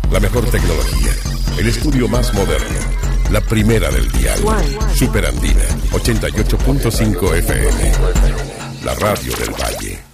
La mejor tecnología. El estudio más moderno. La primera del dial. Super Andina, 88.5 FM. La radio del Valle.